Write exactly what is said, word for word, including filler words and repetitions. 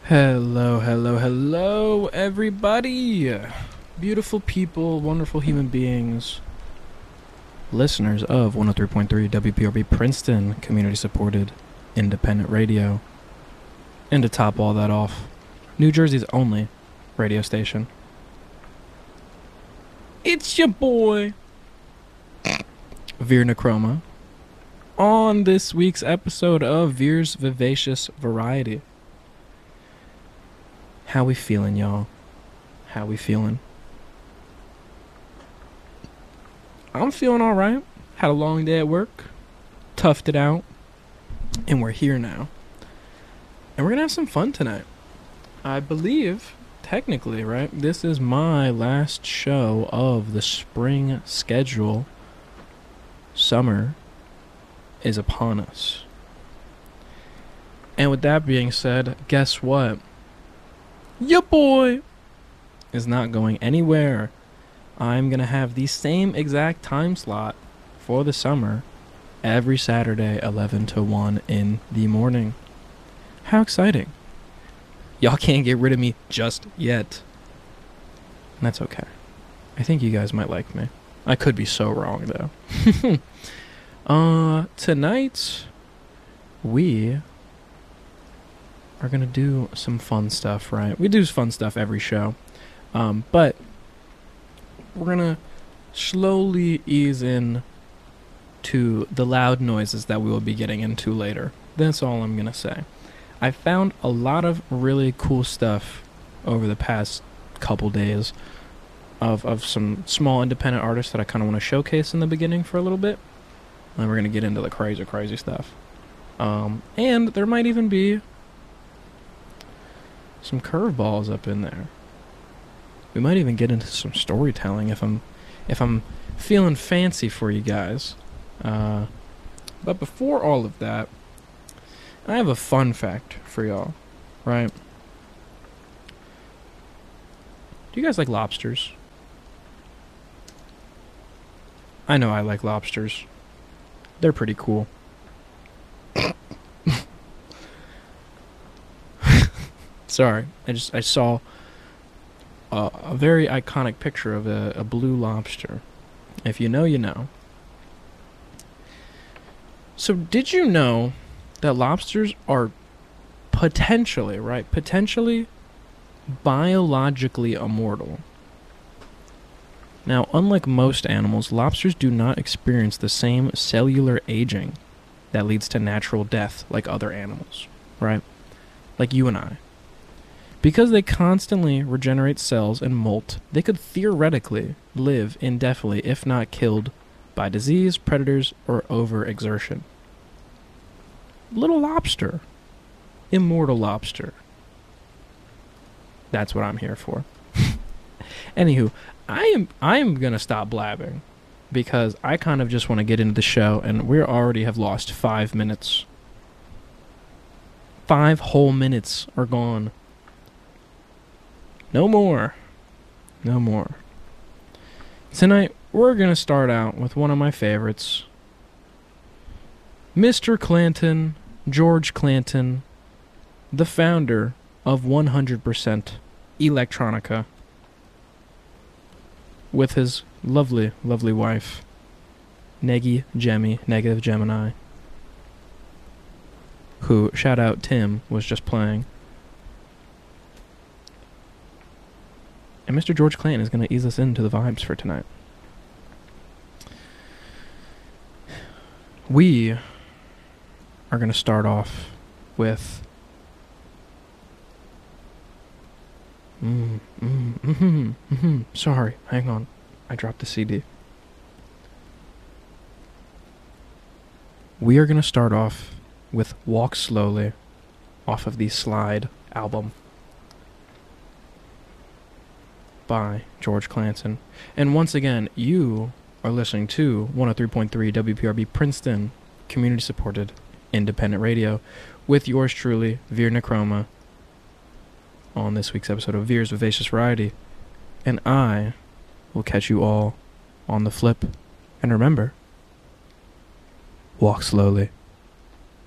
Hello, hello, hello, everybody! Beautiful people, wonderful human beings, listeners of one oh three point three W P R B Princeton, community-supported, independent radio. And to top all that off, New Jersey's only radio station. It's your boy, Veer Necroma, on this week's episode of Veer's Vivacious Variety. How we feeling, y'all? How we feeling? I'm feeling alright. Had a long day at work. Toughed it out. And we're here now. And we're gonna have some fun tonight. I believe, technically, right, this is my last show of the spring schedule. Summer is upon us. And with that being said, guess what? Your boy is not going anywhere. I'm going to have the same exact time slot for the summer every Saturday, eleven to one in the morning. How exciting. Y'all can't get rid of me just yet. And that's okay. I think you guys might like me. I could be so wrong, though. uh, tonight, we are going to do some fun stuff, right? We do fun stuff every show. Um, but we're going to slowly ease in to the loud noises that we will be getting into later. That's all I'm going to say. I found a lot of really cool stuff over the past couple days of, of some small independent artists that I kind of want to showcase in the beginning for a little bit. And then we're going to get into the crazy, crazy stuff. Um, and there might even be some curveballs up in there. We might even get into some storytelling if I'm if I'm feeling fancy for you guys. Uh, but before all of that, I have a fun fact for y'all, right? Do you guys like lobsters? I know I like lobsters. They're pretty cool. Sorry, I just I saw a, a very iconic picture of a, a blue lobster. If you know, you know. So did you know that lobsters are potentially, right, potentially biologically immortal? Now, unlike most animals, lobsters do not experience the same cellular aging that leads to natural death like other animals, right? Like you and I. Because they constantly regenerate cells and molt, they could theoretically live indefinitely if not killed by disease, predators, or overexertion. Little lobster. Immortal lobster. That's what I'm here for. Anywho, I am I am gonna stop blabbing because I kind of just want to get into the show, and we already have lost five minutes. Five whole minutes are gone. No more. No more. Tonight, we're going to start out with one of my favorites. Mister Clanton, George Clanton, the founder of one hundred percent Electronica, with his lovely, lovely wife, Negi Gemmy, Negative Gemini, who, shout out Tim, was just playing. And Mister George Clanton is going to ease us into the vibes for tonight. We are going to start off with Mm, mm, mm-hmm, mm-hmm. Sorry, hang on. I dropped the C D. We are going to start off with Walk Slowly off of the Slide album by George Clanton. And once again, you are listening to one oh three point three W P R B Princeton, community-supported independent radio, with yours truly, Veer Necroma, on this week's episode of Veer's Vivacious Variety. And I will catch you all on the flip. And remember, walk slowly.